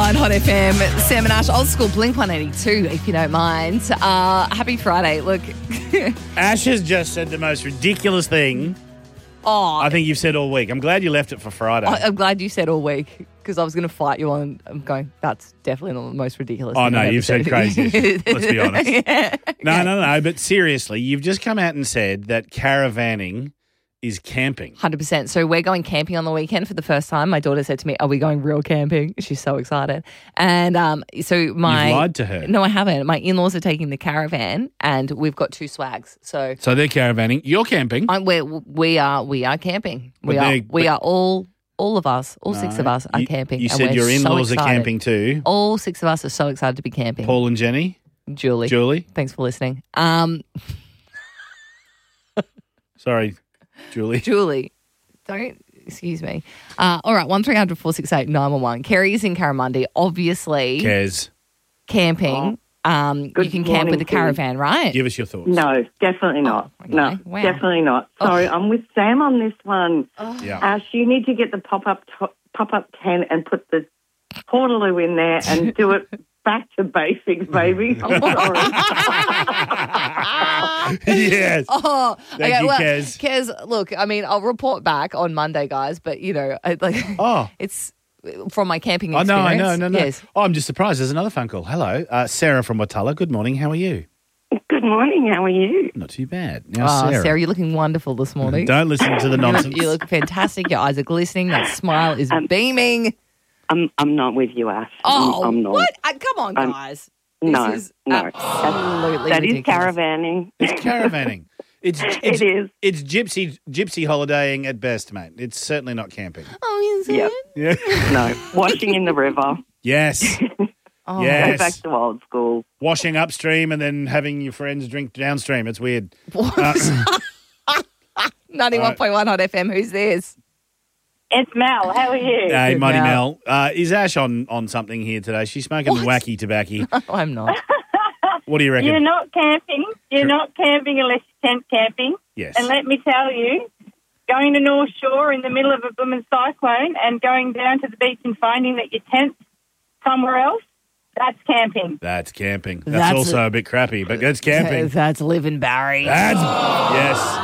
101.9 Hot FM. Sam and Ash, old school Blink 182, if you don't mind. Happy Friday. Look. Ash has just said the most ridiculous thing I think you've said all week. I'm glad you left it for Friday. I'm glad you said all week because I was going to fight you on. I'm going, that's definitely not the most ridiculous Oh, thing no, I've you've ever said crazy. Let's be honest. Yeah. No. But seriously, you've just come out and said that caravanning is camping. 100%. So we're going camping on the weekend for the first time. My daughter said to me, are we going real camping? She's so excited. And so You've lied to her. No, I haven't. My in-laws are taking the caravan and we've got 2 swags. So they're caravanning. You're camping. We are camping. We are all of us, all 6 of us are camping. You and said we're your in-laws so are excited. camping too. All 6 of us are so excited to be camping. Paul and Jenny. Julie. Thanks for listening. Sorry, Julie. Don't, excuse me. All right, 1300 468 911. Kerry's in Caramundi, obviously. Kez. Camping. You can camp with a caravan, right? Give us your thoughts. No, definitely not. Okay. No, Wow. definitely not. Sorry, I'm with Sam on this one. Yeah. Ash, you need to get the pop-up tent and put the portaloo in there and do it back to basics, baby. I'm sorry. Yes. Oh, Thank you, Kez. Kez, look, I mean, I'll report back on Monday, guys, but, you know, it's from my camping Oh, experience. no, I know. Yes. Oh, I'm just surprised. There's another phone call. Hello. Sarah from Watala. Good morning. How are you? Good morning. How are you? Not too bad. Now, Sarah, you're looking wonderful this morning. Don't listen to the nonsense. You look fantastic. Your eyes are glistening. That smile is beaming. I'm not with you, Ash. Oh, I'm not. what? Come on, guys. No, This is no. absolutely That is ridiculous. caravanning. It's caravanning. It is. It's gypsy holidaying at best, mate. It's certainly not camping. Oh, is Yep. it? Yeah. No, washing in the river. Yes. Oh, Yes. Go back to old school. Washing upstream and then having your friends drink downstream. It's weird. What? 91.1 Hot FM. Who's this? It's Mel. How are you? Hey, Good Mighty Mel. Mel. Is Ash on something here today? She's smoking wacky tobacco. Oh, I'm not. What do you reckon? You're not camping. You're not camping unless you're tent camping. Yes. And let me tell you, going to North Shore in the middle of a booming cyclone and going down to the beach and finding that your tent's somewhere else, that's camping. That's camping. That's also a bit crappy, but it's camping. That's living, Barry. Yes.